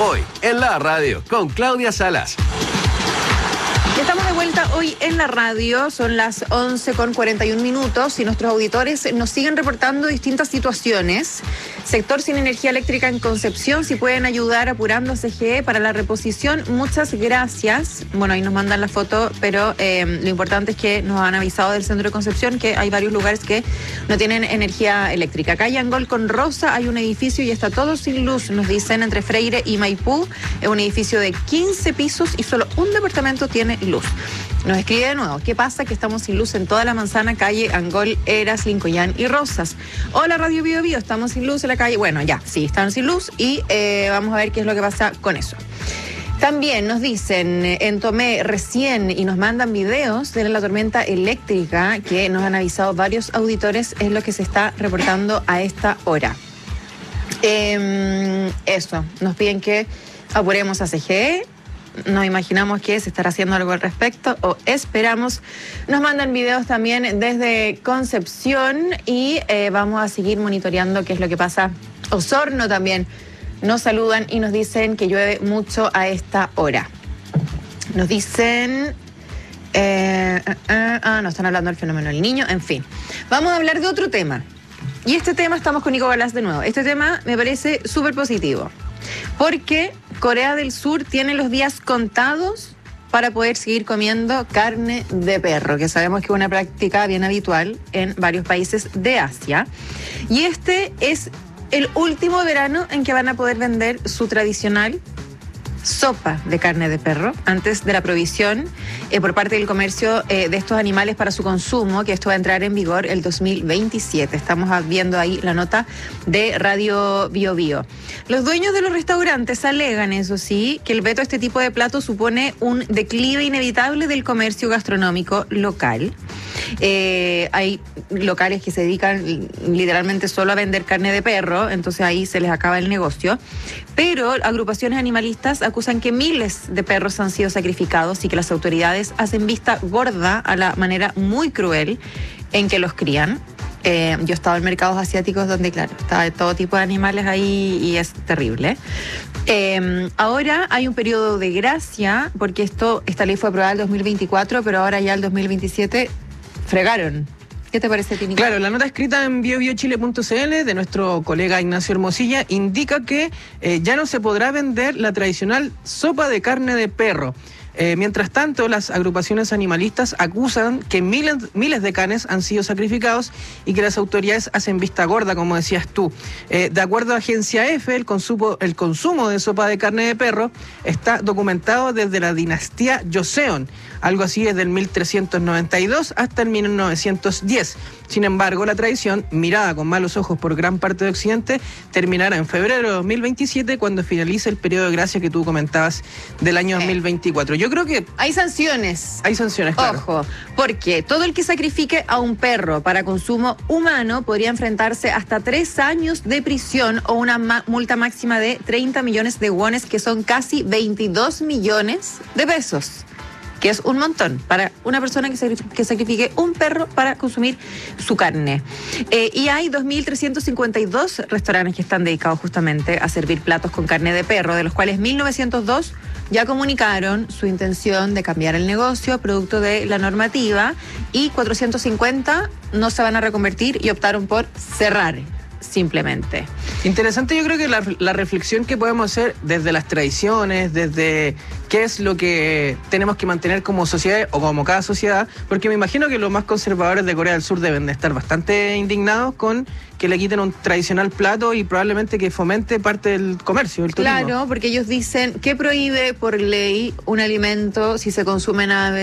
Hoy en la radio con Claudia Salas. Estamos de vuelta hoy en la radio, son las 11:41 y nuestros auditores nos siguen reportando distintas situaciones. Sector sin energía eléctrica en Concepción, si pueden ayudar apurando a CGE para la reposición, muchas gracias. Bueno, ahí nos mandan la foto, pero lo importante es que nos han avisado del centro de Concepción que hay varios lugares que no tienen energía eléctrica. Acá en Angol con Rosa hay un edificio y está todo sin luz, nos dicen, entre Freire y Maipú. Es un edificio de 15 pisos y solo un departamento tiene luz. Nos escribe de nuevo, ¿qué pasa? Que estamos sin luz en toda la manzana, calle Angol, Eras, Lincoyán y Rosas. Hola Radio Bio Bio, estamos sin luz en la calle. Bueno, ya, sí, están sin luz y vamos a ver qué es lo que pasa con eso. También nos dicen en Tomé recién y nos mandan videos de la tormenta eléctrica que nos han avisado varios auditores, es lo que se está reportando a esta hora. Eso, nos piden que apuremos a CGE. Nos imaginamos que se estará haciendo algo al respecto o esperamos. Nos mandan videos también desde Concepción y vamos a seguir monitoreando qué es lo que pasa. Osorno también nos saludan y nos dicen que llueve mucho a esta hora. Nos dicen... no están hablando del fenómeno del Niño, en fin. Vamos a hablar de otro tema. Y este tema, estamos con Nico Galás de nuevo. Este tema me parece súper positivo. Porque Corea del Sur tiene los días contados para poder seguir comiendo carne de perro, que sabemos que es una práctica bien habitual en varios países de Asia. Y este es el último verano en que van a poder vender su tradicional sopa de carne de perro antes de la prohibición por parte del comercio de estos animales para su consumo, que esto va a entrar en vigor el 2027. Estamos viendo ahí la nota de Radio Bio Bio. Los dueños de los restaurantes alegan, eso sí, que el veto a este tipo de platos supone un declive inevitable del comercio gastronómico local. Hay locales que se dedican literalmente solo a vender carne de perro, entonces ahí se les acaba el negocio. Pero agrupaciones animalistas acusan que miles de perros han sido sacrificados y que las autoridades hacen vista gorda a la manera muy cruel en que los crían. Yo he estado en mercados asiáticos donde, claro, está de todo tipo de animales ahí y es terrible. Ahora hay un periodo de gracia, porque esta ley fue aprobada en el 2024, pero ahora ya el 2027 fregaron. ¿Qué te parece, Tini? Claro, la nota escrita en biobiochile.cl de nuestro colega Ignacio Hermosilla indica que ya no se podrá vender la tradicional sopa de carne de perro. Mientras tanto, las agrupaciones animalistas acusan que miles de canes han sido sacrificados y que las autoridades hacen vista gorda, como decías tú. De acuerdo a Agencia F, el consumo de sopa de carne de perro está documentado desde la dinastía Joseon, algo así desde el 1392 hasta el 1910. Sin embargo, la tradición, mirada con malos ojos por gran parte de Occidente, terminará en febrero de 2027 cuando finalice el periodo de gracia que tú comentabas del año 2024. Yo creo que... Hay sanciones. Hay sanciones, claro. Ojo, porque todo el que sacrifique a un perro para consumo humano podría enfrentarse hasta 3 años de prisión o una multa máxima de 30 millones de wones, que son casi 22 millones de pesos. Que es un montón para una persona que sacrifique un perro para consumir su carne. Y hay 2.352 restaurantes que están dedicados justamente a servir platos con carne de perro, de los cuales 1.902 ya comunicaron su intención de cambiar el negocio producto de la normativa y 450 no se van a reconvertir y optaron por cerrar simplemente. Interesante, yo creo que la reflexión que podemos hacer desde las tradiciones, desde qué es lo que tenemos que mantener como sociedad o como cada sociedad, porque me imagino que los más conservadores de Corea del Sur deben de estar bastante indignados con que le quiten un tradicional plato y probablemente que fomente parte del comercio, del turismo. Claro, porque ellos dicen que prohíbe por ley un alimento si se consume en